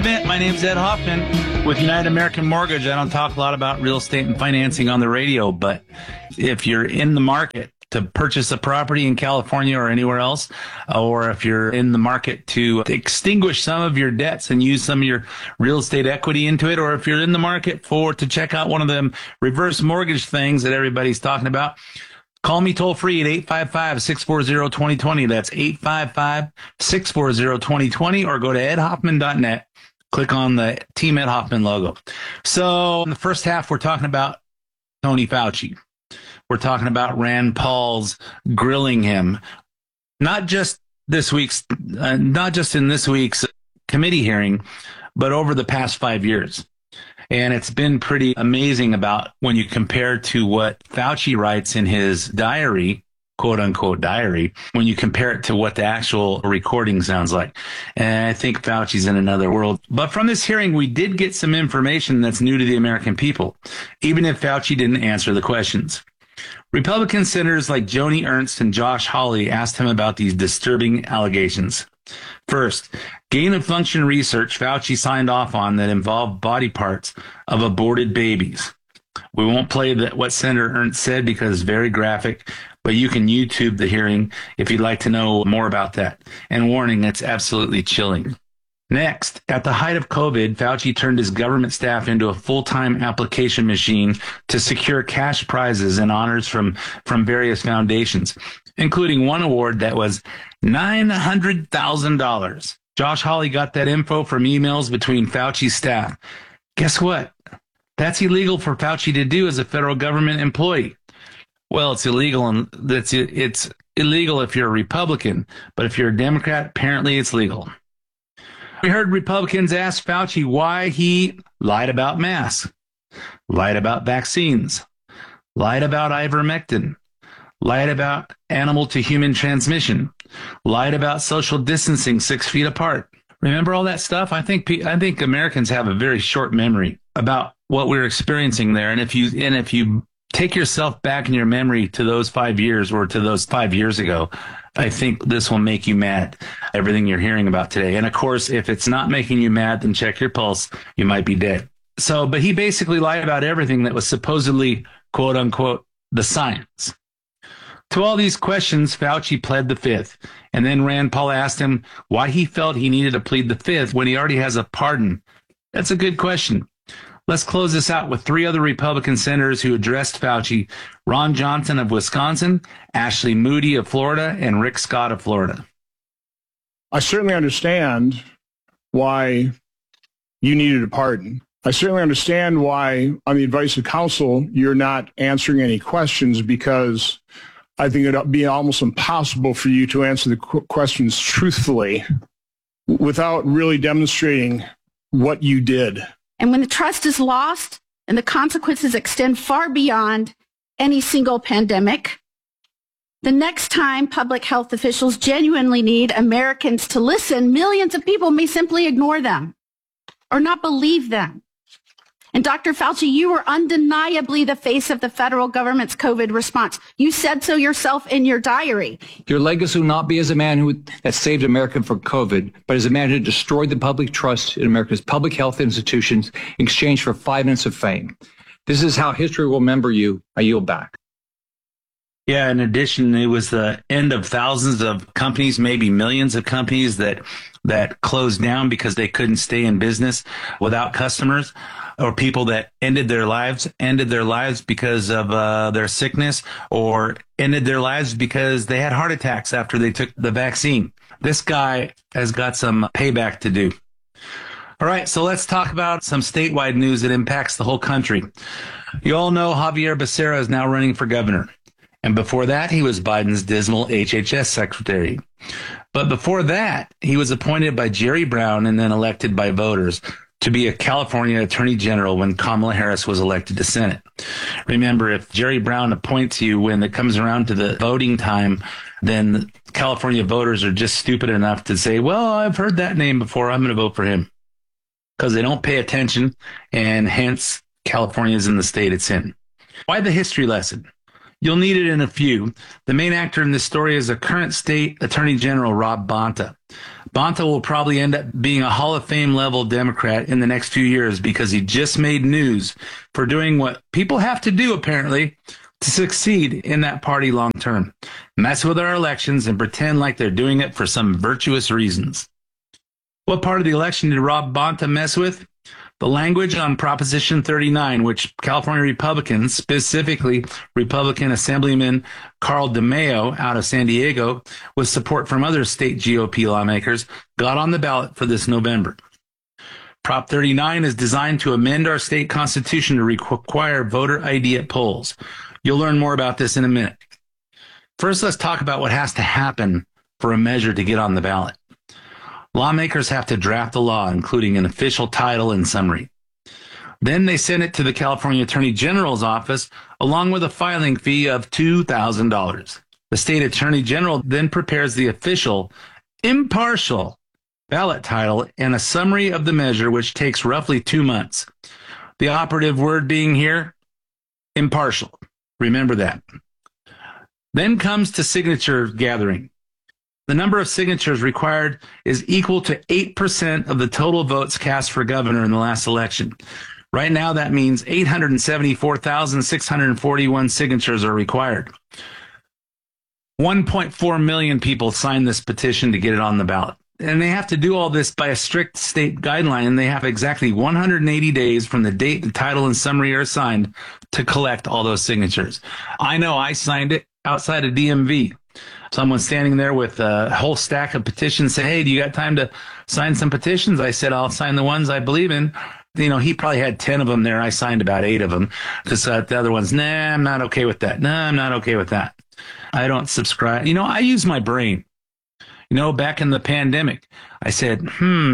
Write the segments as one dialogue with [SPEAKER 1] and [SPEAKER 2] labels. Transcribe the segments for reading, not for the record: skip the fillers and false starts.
[SPEAKER 1] My name's Ed Hoffman with United American Mortgage. I don't talk a lot about real estate and financing on the radio, but if you're in the market to purchase a property in California or anywhere else, or if you're in the market to extinguish some of your debts and use some of your real estate equity into it, or if you're in the market to check out one of them reverse mortgage things that everybody's talking about, call me toll free at 855-640-2020. That's 855-640-2020, or go to edhoffman.net. Click on the Team Ed Hoffman logo. So in the first half, we're talking about Tony Fauci. We're talking about Rand Paul's grilling him, not just in this week's committee hearing, but over the past 5 years. And it's been pretty amazing about when you compare to what Fauci writes in his diary, quote unquote diary, when you compare it to what the actual recording sounds like. And I think Fauci's in another world. But from this hearing, we did get some information that's new to the American people, even if Fauci didn't answer the questions. Republican senators like Joni Ernst and Josh Hawley asked him about these disturbing allegations. First, gain-of-function research Fauci signed off on that involved body parts of aborted babies. We won't play what Senator Ernst said because it's very graphic, but you can YouTube the hearing if you'd like to know more about that. And warning, it's absolutely chilling. Next, at the height of COVID, Fauci turned his government staff into a full-time application machine to secure cash prizes and honors from various foundations, including one award that was $900,000. Josh Hawley got that info from emails between Fauci's staff. Guess what? That's illegal for Fauci to do as a federal government employee. Well, it's illegal, and it's illegal if you're a Republican, but if you're a Democrat, apparently it's legal. We heard Republicans ask Fauci why he lied about masks, lied about vaccines, lied about ivermectin, lied about animal-to-human transmission, lied about social distancing 6 feet apart. Remember all that stuff? I think Americans have a very short memory about what we're experiencing there. And if you take yourself back in your memory to those 5 years or to those 5 years ago, I think this will make you mad, everything you're hearing about today. And of course, if it's not making you mad, then check your pulse. You might be dead. But he basically lied about everything that was supposedly, quote unquote, the science. To all these questions, Fauci pled the fifth. And then Rand Paul asked him why he felt he needed to plead the fifth when he already has a pardon. That's a good question. Let's close this out with three other Republican senators who addressed Fauci: Ron Johnson of Wisconsin, Ashley Moody of Florida, and Rick Scott of Florida.
[SPEAKER 2] I certainly understand why you needed a pardon. I certainly understand why, on the advice of counsel, you're not answering any questions, because I think it would be almost impossible for you to answer the questions truthfully without really demonstrating what you did.
[SPEAKER 3] And when the trust is lost and the consequences extend far beyond any single pandemic, the next time public health officials genuinely need Americans to listen, millions of people may simply ignore them or not believe them. And Dr. Fauci, you were undeniably the face of the federal government's COVID response. You said so yourself in your diary.
[SPEAKER 4] Your legacy will not be as a man that saved America from COVID, but as a man who destroyed the public trust in America's public health institutions in exchange for 5 minutes of fame. This is how history will remember you. I yield back.
[SPEAKER 1] Yeah, in addition, it was the end of thousands of companies, maybe millions of companies that closed down because they couldn't stay in business without customers, or people that ended their lives because of their sickness, or ended their lives because they had heart attacks after they took the vaccine. This guy has got some payback to do. All right, so let's talk about some statewide news that impacts the whole country. You all know Javier Becerra is now running for governor. And before that, he was Biden's dismal HHS secretary. But before that, he was appointed by Jerry Brown and then elected by voters to be a California attorney general when Kamala Harris was elected to Senate. Remember, if Jerry Brown appoints you when it comes around to the voting time, then California voters are just stupid enough to say, well, I've heard that name before, I'm going to vote for him. Because they don't pay attention, and hence California's in the state it's in. Why the history lesson? You'll need it in a few. The main actor in this story is a current state attorney general, Rob Bonta. Bonta will probably end up being a Hall of Fame level Democrat in the next few years because he just made news for doing what people have to do, apparently, to succeed in that party long term. Mess with our elections and pretend like they're doing it for some virtuous reasons. What part of the election did Rob Bonta mess with? The language on Proposition 39, which California Republicans, specifically Republican Assemblyman Carl DeMaio out of San Diego, with support from other state GOP lawmakers, got on the ballot for this November. Prop 39 is designed to amend our state constitution to require voter ID at polls. You'll learn more about this in a minute. First, let's talk about what has to happen for a measure to get on the ballot. Lawmakers have to draft a law, including an official title and summary. Then they send it to the California Attorney General's office, along with a filing fee of $2,000. The state Attorney General then prepares the official, impartial ballot title and a summary of the measure, which takes roughly 2 months. The operative word being here, impartial. Remember that. Then comes to signature gathering. The number of signatures required is equal to 8% of the total votes cast for governor in the last election. Right now, that means 874,641 signatures are required. 1.4 million people signed this petition to get it on the ballot. And they have to do all this by a strict state guideline, and they have exactly 180 days from the date the title and summary are signed to collect all those signatures. I know I signed it outside of DMV. Someone standing there with a whole stack of petitions say, hey, do you got time to sign some petitions? I said, I'll sign the ones I believe in. You know, he probably had 10 of them there. I signed about 8 of them because the other ones, nah, I'm not okay with that. Nah, I'm not okay with that. I don't subscribe. You know, I use my brain. You know, back in the pandemic, I said,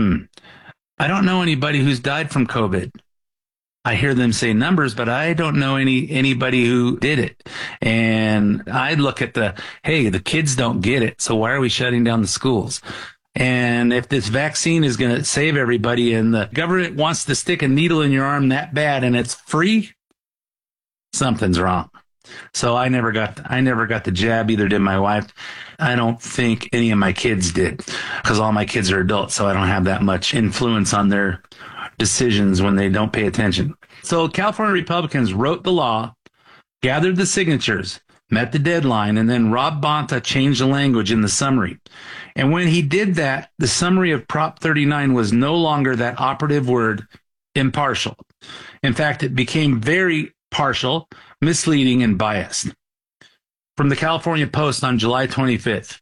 [SPEAKER 1] I don't know anybody who's died from COVID. I hear them say numbers, but I don't know anybody who did it. And I look at the kids don't get it. So why are we shutting down the schools? And if this vaccine is going to save everybody and the government wants to stick a needle in your arm that bad and it's free, something's wrong. So I never got the jab, either did my wife. I don't think any of my kids did because all my kids are adults. So I don't have that much influence on their decisions when they don't pay attention. So California Republicans wrote the law, gathered the signatures, met the deadline, and then Rob Bonta changed the language in the summary. And when he did that, the summary of Prop 39 was no longer that operative word, impartial. In fact, it became very partial, misleading, and biased. From the California Post on July 25th.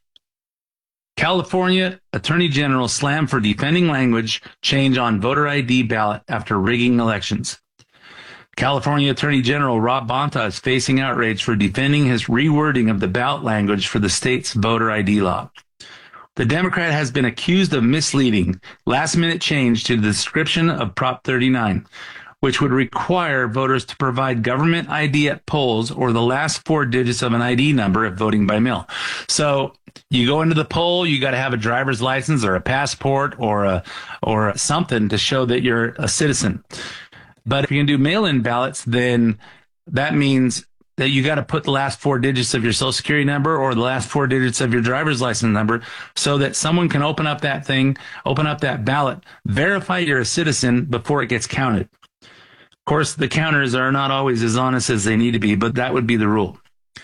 [SPEAKER 1] California Attorney General slammed for defending language change on voter ID ballot after rigging elections. California Attorney General Rob Bonta is facing outrage for defending his rewording of the ballot language for the state's voter ID law. The Democrat has been accused of misleading last-minute change to the description of Prop 39, which would require voters to provide government ID at polls or the last 4 digits of an ID number if voting by mail. So you go into the poll, you got to have a driver's license or a passport or something to show that you're a citizen. But if you can do mail-in ballots, then that means that you got to put the last 4 digits of your social security number or the last 4 digits of your driver's license number so that someone can open up that ballot, verify you're a citizen before it gets counted. Of course, the counters are not always as honest as they need to be, but that would be the rule.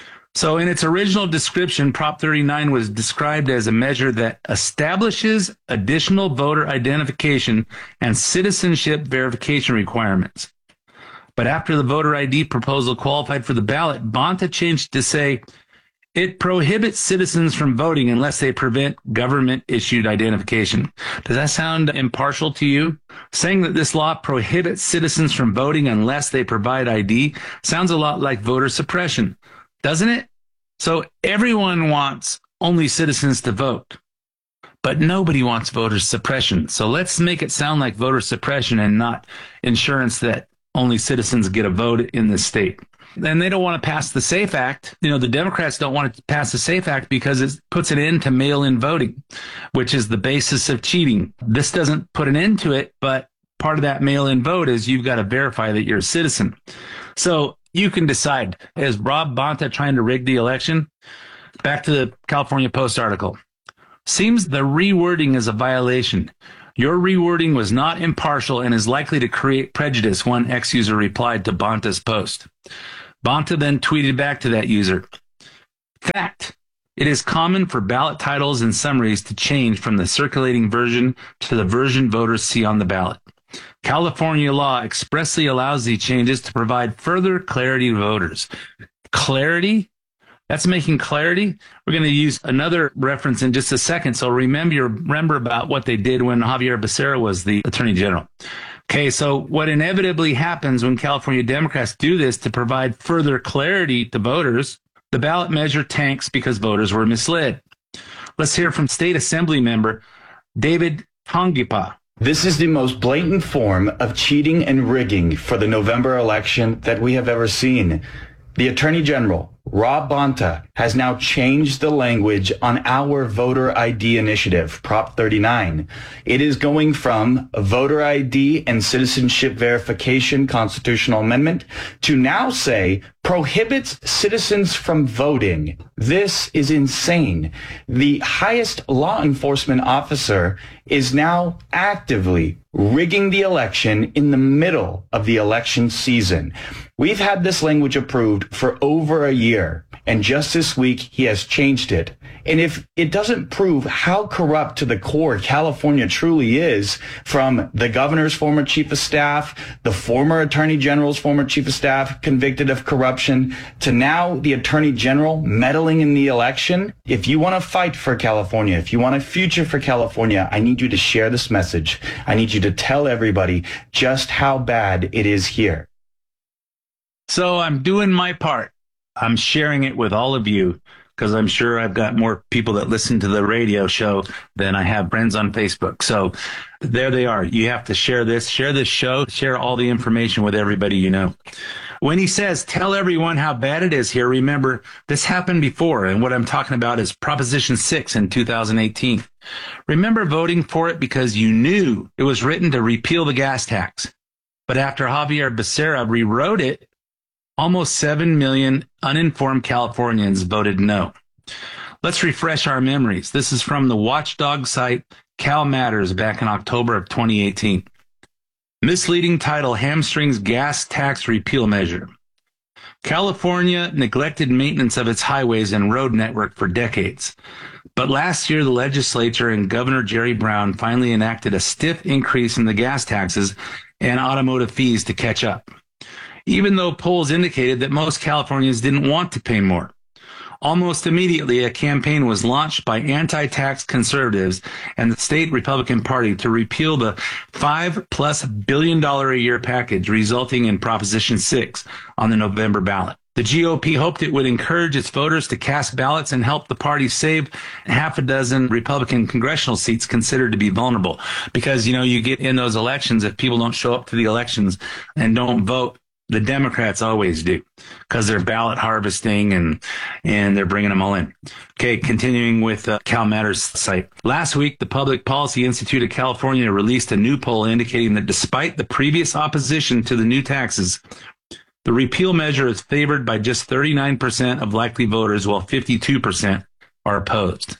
[SPEAKER 1] So in its original description, Prop 39 was described as a measure that establishes additional voter identification and citizenship verification requirements. But after the voter ID proposal qualified for the ballot, Bonta changed to say, it prohibits citizens from voting unless they prevent government-issued identification. Does that sound impartial to you? Saying that this law prohibits citizens from voting unless they provide ID sounds a lot like voter suppression, doesn't it? So everyone wants only citizens to vote, but nobody wants voter suppression. So let's make it sound like voter suppression and not insurance that only citizens get a vote in the state. And they don't want to pass the SAFE Act. You know, the Democrats don't want to pass the SAFE Act because it puts an end to mail-in voting, which is the basis of cheating. This doesn't put an end to it, but part of that mail-in vote is you've got to verify that you're a citizen. So you can decide, is Rob Bonta trying to rig the election? Back to the California Post article. Seems the rewording is a violation. Your rewording was not impartial and is likely to create prejudice, one ex-user replied to Bonta's post. Bonta then tweeted back to that user, fact, it is common for ballot titles and summaries to change from the circulating version to the version voters see on the ballot. California law expressly allows these changes to provide further clarity to voters. Clarity? That's making clarity. We're going to use another reference in just a second. So remember about what they did when Javier Becerra was the Attorney General. Okay, so what inevitably happens when California Democrats do this to provide further clarity to voters, the ballot measure tanks because voters were misled. Let's hear from State Assembly member David Tongipa.
[SPEAKER 5] This is the most blatant form of cheating and rigging for the November election that we have ever seen. The Attorney General, Rob Bonta, has now changed the language on our voter ID initiative, Prop 39. It is going from a voter ID and citizenship verification constitutional amendment to now say prohibits citizens from voting. This is insane. The highest law enforcement officer is now actively rigging the election in the middle of the election season. We've had this language approved for over a year, and just this week he has changed it. And if it doesn't prove how corrupt to the core California truly is, from the governor's former chief of staff, the former attorney general's former chief of staff convicted of corruption, to now the attorney general meddling in the election, if you want to fight for California, if you want a future for California, I need you to share this message. I need you to tell everybody just how bad it is here.
[SPEAKER 1] So I'm doing my part. I'm sharing it with all of you because I'm sure I've got more people that listen to the radio show than I have friends on Facebook. So there they are. You have to share this show, share all the information with everybody you know. When he says, tell everyone how bad it is here, remember, this happened before, and what I'm talking about is Proposition 6 in 2018. Remember voting for it because you knew it was written to repeal the gas tax. But after Javier Becerra rewrote it, almost 7 million uninformed Californians voted no. Let's refresh our memories. This is from the watchdog site Cal Matters back in October of 2018. Misleading title hamstrings gas tax repeal measure. California neglected maintenance of its highways and road network for decades. But last year, the legislature and Governor Jerry Brown finally enacted a stiff increase in the gas taxes and automotive fees to catch up, even though polls indicated that most Californians didn't want to pay more. Almost immediately, a campaign was launched by anti-tax conservatives and the state Republican Party to repeal the $5+ billion a year package, resulting in Proposition 6 on the November ballot. The GOP hoped it would encourage its voters to cast ballots and help the party save half a dozen Republican congressional seats considered to be vulnerable. Because, you get in those elections, if people don't show up to the elections and don't vote, the Democrats always do because they're ballot harvesting and they're bringing them all in. Okay, continuing with Cal Matters site. Last week, the Public Policy Institute of California released a new poll indicating that despite the previous opposition to the new taxes, the repeal measure is favored by just 39% of likely voters, while 52% are opposed.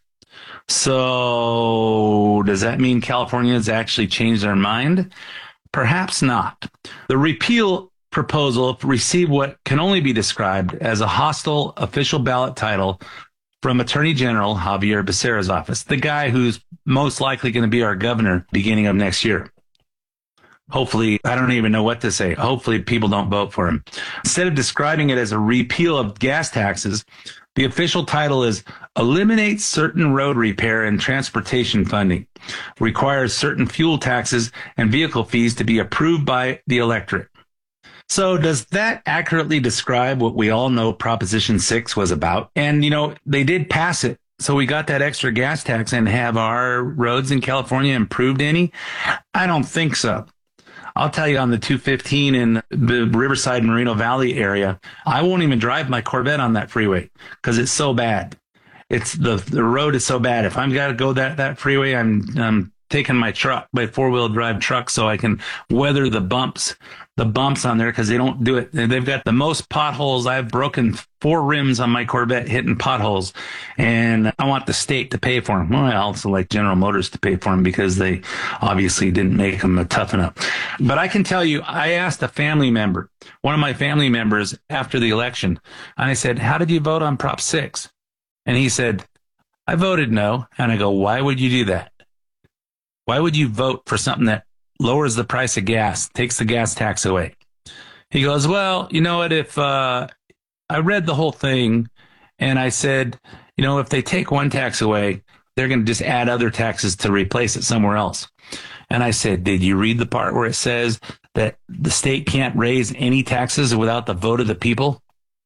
[SPEAKER 1] So does that mean Californians actually changed their mind? Perhaps not. The repeal proposal received what can only be described as a hostile official ballot title from Attorney General Javier Becerra's office, the guy who's most likely going to be our governor beginning of next year. Hopefully, I don't even know what to say. Hopefully people don't vote for him. Instead of describing it as a repeal of gas taxes, the official title is Eliminate Certain Road Repair and Transportation Funding, requires certain fuel taxes and vehicle fees to be approved by the electorate. So does that accurately describe what we all know Proposition 6 was about? And, they did pass it. So we got that extra gas tax, and have our roads in California improved any? I don't think so. I'll tell you, on the 215 in the Riverside Moreno Valley area, I won't even drive my Corvette on that freeway because it's so bad. It's the road is so bad. If I've got to go that freeway, I'm taken my truck, my 4-wheel drive truck, so I can weather the bumps on there, because they don't do it. They've got the most potholes. I've broken 4 rims on my Corvette hitting potholes, and I want the state to pay for them. Well, I also like General Motors to pay for them because they obviously didn't make them tough enough. But I can tell you, I asked a family member, one of my family members after the election, and I said, how did you vote on Prop 6? And he said, I voted no. And I go, why would you do that? Why would you vote for something that lowers the price of gas, takes the gas tax away? He goes, well, you know what, if I read the whole thing and I said, you know, if they take one tax away, they're going to just add other taxes to replace it somewhere else. And I said, did you read the part where it says that the state can't raise any taxes without the vote of the people?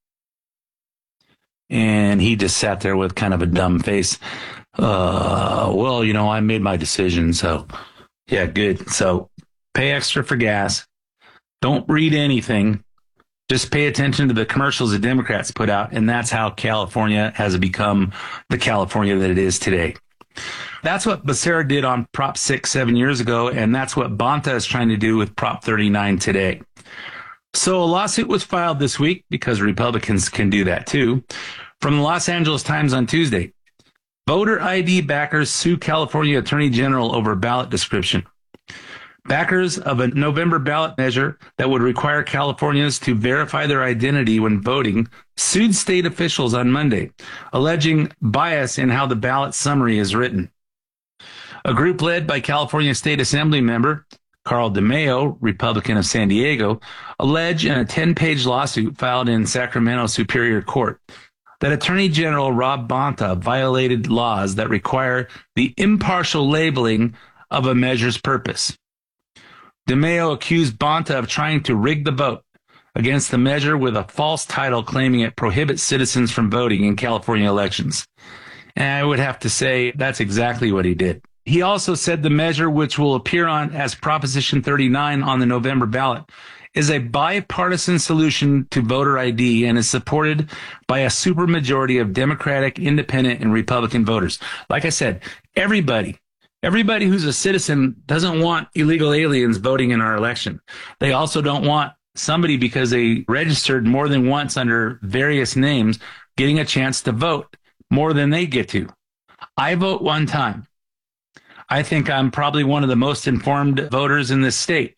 [SPEAKER 1] And he just sat there with kind of a dumb face. Well, you know, I made my decision, so yeah, good. So pay extra for gas. Don't read anything. Just pay attention to the commercials the Democrats put out, and that's how California has become the California that it is today. That's what Becerra did on Prop 6 7 years ago, and that's what Bonta is trying to do with Prop 39 today. So a lawsuit was filed this week, because Republicans can do that too, from the Los Angeles Times on Tuesday. Voter ID backers sue California Attorney General over ballot description. Backers of a November ballot measure that would require Californians to verify their identity when voting sued state officials on Monday, alleging bias in how the ballot summary is written. A group led by California State Assembly member Carl DeMaio, Republican of San Diego, alleged in a 10-page lawsuit filed in Sacramento Superior Court that Attorney General Rob Bonta violated laws that require the impartial labeling of a measure's purpose. DeMaio accused Bonta of trying to rig the vote against the measure with a false title claiming it prohibits citizens from voting in California elections. And I would have to say that's exactly what he did. He also said the measure, which will appear on as Proposition 39 on the November ballot, is a bipartisan solution to voter ID and is supported by a supermajority of Democratic, Independent, and Republican voters. Like I said, everybody who's a citizen doesn't want illegal aliens voting in our election. They also don't want somebody, because they registered more than once under various names, getting a chance to vote more than they get to. I vote one time. I think I'm probably one of the most informed voters in this state.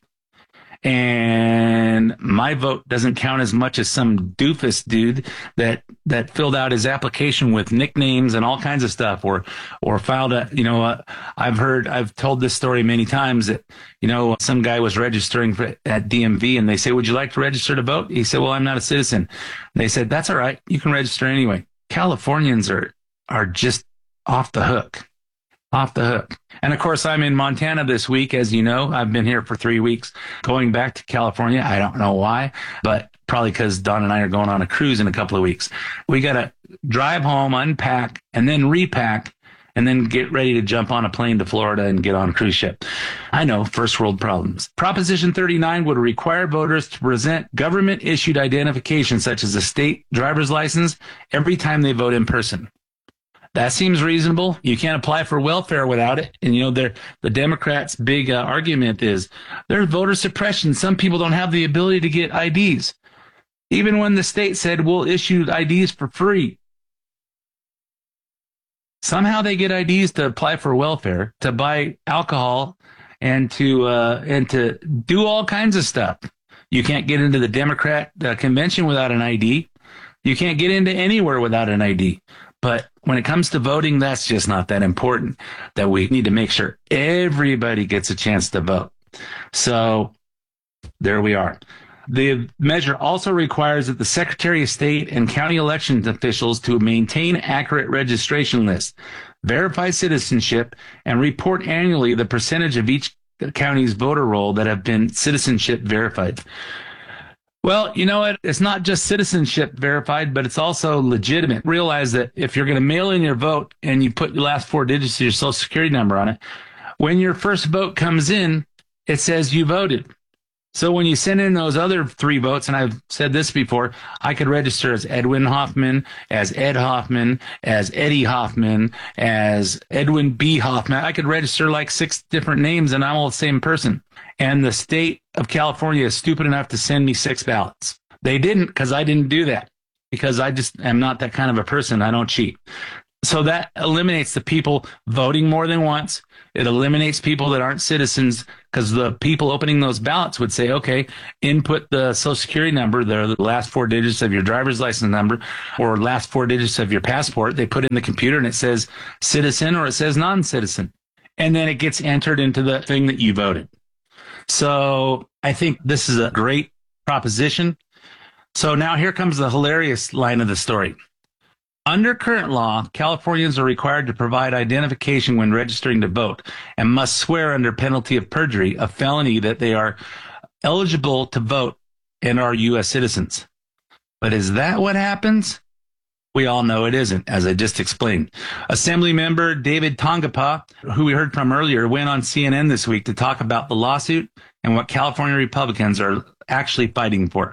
[SPEAKER 1] And my vote doesn't count as much as some doofus dude that filled out his application with nicknames and all kinds of stuff, or filed I've told this story many times that, some guy was registering at DMV and they say, would you like to register to vote? He said, well, I'm not a citizen. And they said, that's all right. You can register anyway. Californians are just off the hook. Off the hook. And of course, I'm in Montana this week. As you know, I've been here for 3 weeks, going back to California. I don't know why, but probably because Don and I are going on a cruise in a couple of weeks. We got to drive home, unpack, and then repack, and then get ready to jump on a plane to Florida and get on a cruise ship. I know, first world problems. Proposition 39 would require voters to present government-issued identification, such as a state driver's license, every time they vote in person. That seems reasonable. You can't apply for welfare without it. And, the Democrats' big argument is there's voter suppression. Some people don't have the ability to get IDs. Even when the state said we'll issue IDs for free. Somehow they get IDs to apply for welfare, to buy alcohol, and to do all kinds of stuff. You can't get into the Democrat convention without an ID. You can't get into anywhere without an ID. But when it comes to voting, that's just not that important, that we need to make sure everybody gets a chance to vote. So there we are. The measure also requires that the Secretary of State and county election officials to maintain accurate registration lists, verify citizenship, and report annually the percentage of each county's voter roll that have been citizenship verified. Well, you know what? It's not just citizenship verified, but it's also legitimate. Realize that if you're going to mail in your vote and you put your last 4 digits of your social security number on it, when your first vote comes in, it says you voted. So when you send in those other 3 votes, and I've said this before, I could register as Edwin Hoffman, as Ed Hoffman, as Eddie Hoffman, as Edwin B. Hoffman. I could register like 6 different names, and I'm all the same person. And the state of California is stupid enough to send me 6 ballots. They didn't, because I didn't do that, because I just am not that kind of a person. I don't cheat. So that eliminates the people voting more than once. It eliminates people that aren't citizens, because the people opening those ballots would say, okay, input the Social Security number, the last 4 digits of your driver's license number, or last 4 digits of your passport. They put it in the computer and it says citizen or it says non-citizen. And then it gets entered into the thing that you voted. So I think this is a great proposition. So now here comes the hilarious line of the story. Under current law, Californians are required to provide identification when registering to vote and must swear under penalty of perjury, a felony, that they are eligible to vote and are U.S. citizens. But is that what happens? We all know it isn't, as I just explained. Assembly member David Tongapa, who we heard from earlier, went on CNN this week to talk about the lawsuit and what California Republicans are actually fighting for.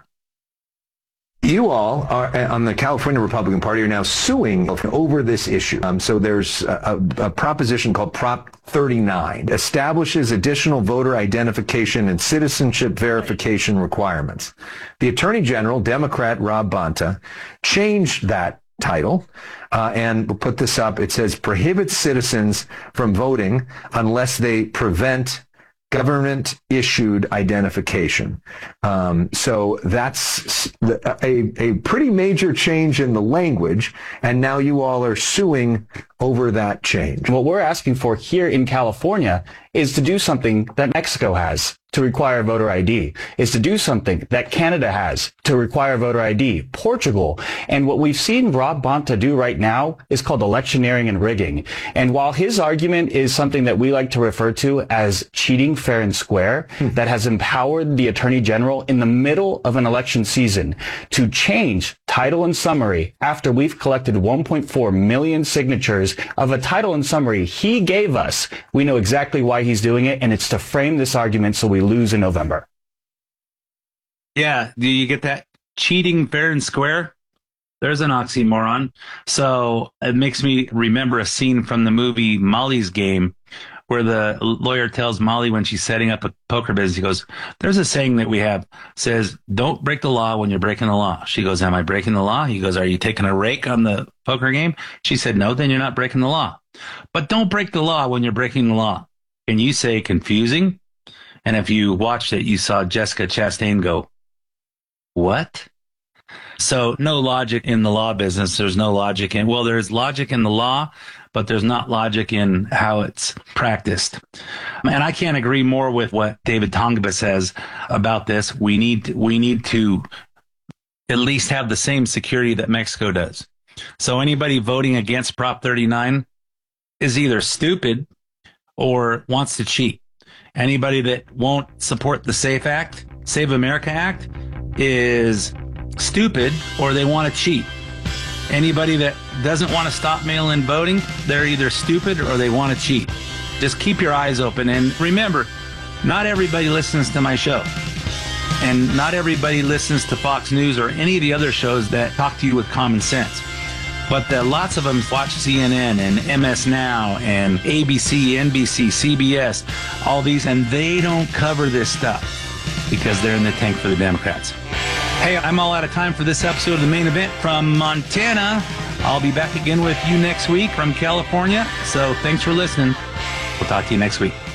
[SPEAKER 6] You all are, on the California Republican Party, are now suing over this issue. So there's a proposition called Prop 39, establishes additional voter identification and citizenship verification requirements. The Attorney General, Democrat Rob Bonta, changed that title and we'll put this up. It says prohibits citizens from voting unless they prevent government-issued identification. So that's a pretty major change in the language, and now you all are suing over that change.
[SPEAKER 5] What we're asking for here in California is to do something that Mexico has to require voter ID, is to do something that Canada has to require voter ID, Portugal. And what we've seen Rob Bonta do right now is called electioneering and rigging. And while his argument is something that we like to refer to as cheating fair and square, that has empowered the Attorney General in the middle of an election season to change title and summary after we've collected 1.4 million signatures of a title and summary he gave us. We know exactly why he's doing it, and it's to frame this argument so we lose in November.
[SPEAKER 1] Yeah, do you get that? Cheating fair and square? There's an oxymoron. So it makes me remember a scene from the movie Molly's Game, where the lawyer tells Molly when she's setting up a poker business, he goes, there's a saying that we have, says, don't break the law when you're breaking the law. She goes, am I breaking the law? He goes, are you taking a rake on the poker game? She said, no, then you're not breaking the law. But don't break the law when you're breaking the law. Can you say confusing? And if you watched it, you saw Jessica Chastain go, what? So no logic in the law business. There's no logic in, well, there's logic in the law, but there's not logic in how it's practiced. And I can't agree more with what David Tongapa says about this. We need to at least have the same security that Mexico does. So anybody voting against Prop 39 is either stupid or wants to cheat. Anybody that won't support the Save America Act is stupid or they want to cheat. Anybody that doesn't want to stop mail-in voting, they're either stupid or they want to cheat. Just keep your eyes open. And remember, not everybody listens to my show. And not everybody listens to Fox News or any of the other shows that talk to you with common sense. But lots of them watch CNN and MS Now and ABC, NBC, CBS, all these, and they don't cover this stuff because they're in the tank for the Democrats. Hey, I'm all out of time for this episode of The Main Event from Montana. I'll be back again with you next week from California. So thanks for listening. We'll talk to you next week.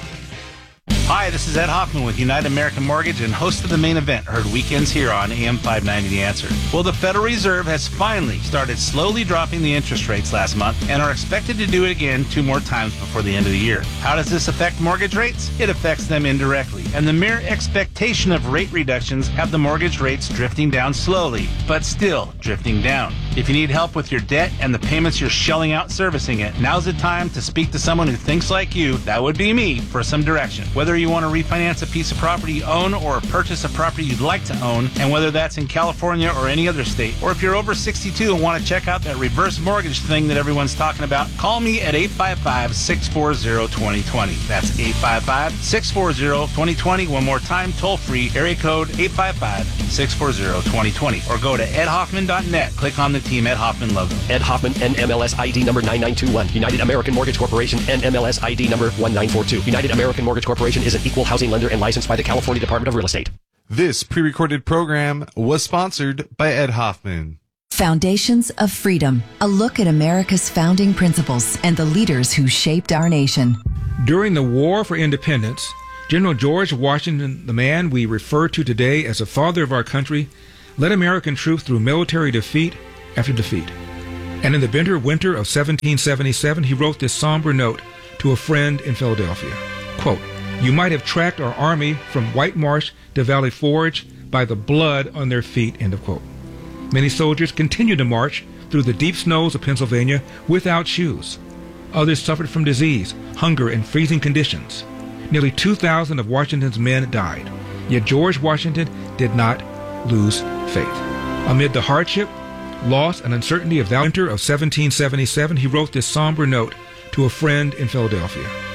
[SPEAKER 1] Hi, this is Ed Hoffman with United American Mortgage and host of The Main Event, heard weekends here on AM 590 The Answer. Well, the Federal Reserve has finally started slowly dropping the interest rates last month and are expected to do it again 2 more times before the end of the year. How does this affect mortgage rates? It affects them indirectly, and the mere expectation of rate reductions have the mortgage rates drifting down slowly, but still drifting down. If you need help with your debt and the payments you're shelling out servicing it, now's the time to speak to someone who thinks like you, that would be me, for some direction. Whether you want to refinance a piece of property you own or purchase a property you'd like to own, and whether that's in California or any other state, or if you're over 62 and want to check out that reverse mortgage thing that everyone's talking about, call me at 855-640-2020. That's 855-640-2020. One more time, toll free, area code 855-640-2020. Or go to edhoffman.net. Click on the Team Ed Hoffman logo.
[SPEAKER 7] Ed Hoffman, NMLS ID number 9921. United American Mortgage Corporation, NMLS ID number 1942. United American Mortgage Corporation is an equal housing lender and licensed by the California Department of Real Estate.
[SPEAKER 8] This pre-recorded program was sponsored by Ed Hoffman.
[SPEAKER 9] Foundations of Freedom, a look at America's founding principles and the leaders who shaped our nation.
[SPEAKER 10] During the War for Independence, General George Washington, the man we refer to today as the father of our country, led American troops through military defeat after defeat. And in the bitter winter of 1777, he wrote this somber note to a friend in Philadelphia. Quote, "You might have tracked our army from White Marsh to Valley Forge by the blood on their feet," end of quote. Many soldiers continued to march through the deep snows of Pennsylvania without shoes. Others suffered from disease, hunger, and freezing conditions. Nearly 2,000 of Washington's men died. Yet George Washington did not lose faith. Amid the hardship, loss, and uncertainty of that winter of 1777, he wrote this somber note to a friend in Philadelphia.